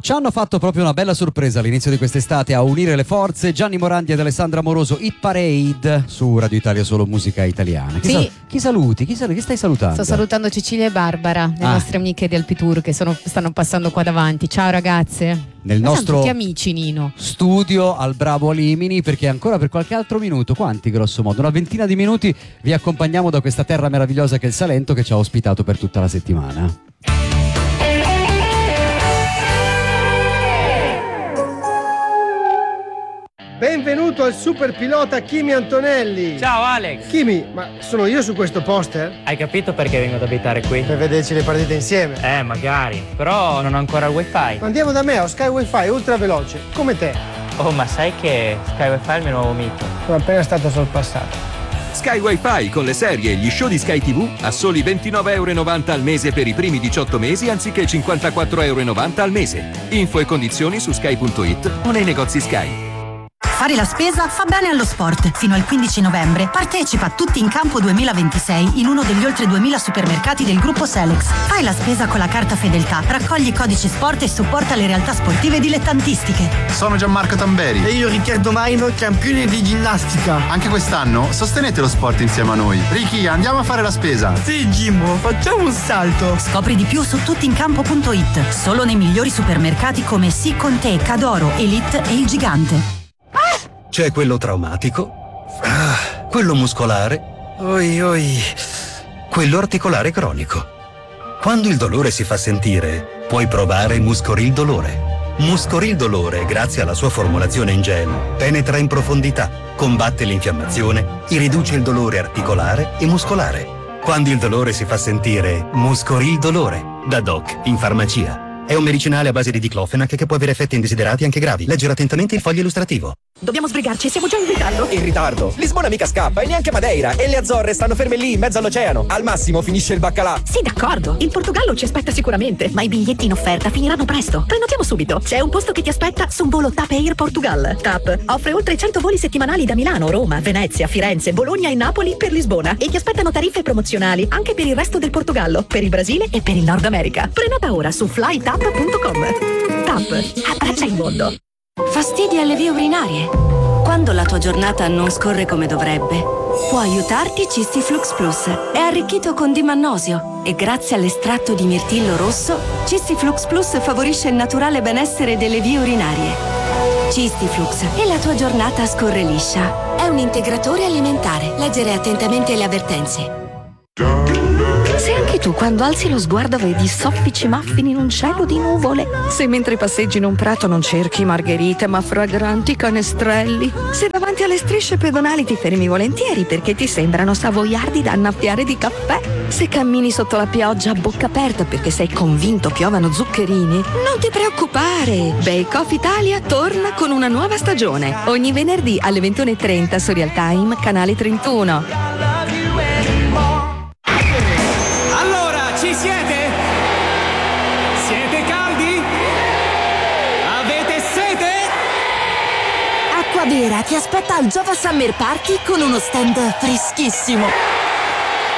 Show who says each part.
Speaker 1: Ci hanno fatto proprio una bella sorpresa all'inizio di quest'estate a unire le forze Gianni Morandi ed Alessandra Amoroso, Hit Parade su Radio Italia, solo musica italiana. Chi saluti? Chi stai salutando?
Speaker 2: Sto salutando Cecilia e Barbara, le nostre amiche di Alpitour che stanno passando qua davanti. Ciao ragazze.
Speaker 1: Nel nostro
Speaker 2: tutti amici, Nino.
Speaker 1: Studio al Bravo Alimini, perché ancora per qualche altro minuto, quanti grosso modo? Una ventina di minuti vi accompagniamo da questa terra meravigliosa che è il Salento, che ci ha ospitato per tutta la settimana.
Speaker 3: Benvenuto al super pilota Kimi Antonelli.
Speaker 4: Ciao Alex.
Speaker 3: Kimi, ma sono io su questo poster?
Speaker 4: Hai capito perché vengo ad abitare qui?
Speaker 3: Per vederci le partite insieme.
Speaker 4: Magari, però non ho ancora il wifi.
Speaker 3: Andiamo da me, ho Sky Wi-Fi ultra veloce, come te.
Speaker 4: Oh, ma sai che Sky Wi-Fi è il mio nuovo mito?
Speaker 3: Sono appena stato sorpassato.
Speaker 5: Sky Wi-Fi con le serie e gli show di Sky TV a soli €29,90 al mese per i primi 18 mesi anziché €54,90 al mese. Info e condizioni su sky.it o nei negozi Sky.
Speaker 6: Fare la spesa fa bene allo sport. Fino al 15 novembre partecipa a Tutti in Campo 2026 in uno degli oltre 2000 supermercati del gruppo Selex. Fai la spesa con la carta Fedeltà, raccogli i codici sport e supporta le realtà sportive dilettantistiche.
Speaker 7: Sono Gianmarco Tamberi.
Speaker 3: E io Riccardo Maino, campione di ginnastica.
Speaker 7: Anche quest'anno sostenete lo sport insieme a noi. Ricky, andiamo a fare la spesa.
Speaker 3: Sì, Gimmo, facciamo un salto.
Speaker 6: Scopri di più su tuttincampo.it. Solo nei migliori supermercati come Sì con te, Cadoro, Elite e Il Gigante.
Speaker 8: C'è quello traumatico, quello muscolare, quello articolare cronico. Quando il dolore si fa sentire, puoi provare Muscoril Dolore. Muscoril Dolore, grazie alla sua formulazione in gel, penetra in profondità, combatte l'infiammazione e riduce il dolore articolare e muscolare. Quando il dolore si fa sentire, Muscoril Dolore, da Doc in farmacia. È un medicinale a base di diclofenac che può avere effetti indesiderati anche gravi. Leggere attentamente il foglio illustrativo.
Speaker 6: Dobbiamo sbrigarci, siamo già in ritardo.
Speaker 9: In ritardo? Lisbona mica scappa e neanche Madeira. E le Azzorre stanno ferme lì in mezzo all'oceano. Al massimo finisce il baccalà.
Speaker 6: Sì, d'accordo. Il Portogallo ci aspetta sicuramente, ma i biglietti in offerta finiranno presto. Prenotiamo subito. C'è un posto che ti aspetta su un volo TAP Air Portugal. TAP offre oltre 100 voli settimanali da Milano, Roma, Venezia, Firenze, Bologna e Napoli per Lisbona. E ti aspettano tariffe promozionali anche per il resto del Portogallo, per il Brasile e per il Nord America. Prenota ora su flytap.com. TAP, abbraccia il mondo.
Speaker 10: Fastidi alle vie urinarie? Quando la tua giornata non scorre come dovrebbe, può aiutarti Cistiflux Plus. È arricchito con dimannosio e grazie all'estratto di mirtillo rosso, Cistiflux Plus favorisce il naturale benessere delle vie urinarie. Cistiflux e la tua giornata scorre liscia. È un integratore alimentare. Leggere attentamente le avvertenze.
Speaker 11: Se anche tu quando alzi lo sguardo vedi soffici muffin in un cielo di nuvole, se mentre passeggi in un prato non cerchi margherite ma fragranti canestrelli, se davanti alle strisce pedonali ti fermi volentieri perché ti sembrano savoiardi da annaffiare di caffè, se cammini sotto la pioggia a bocca aperta perché sei convinto piovano zuccherini, non ti preoccupare, Bake Off Italia torna con una nuova stagione ogni venerdì alle 21:30 su Real Time, canale 31.
Speaker 12: Ci siete? Siete caldi? Avete sete?
Speaker 10: Acqua Vera ti aspetta al Jova Summer Party con uno stand freschissimo.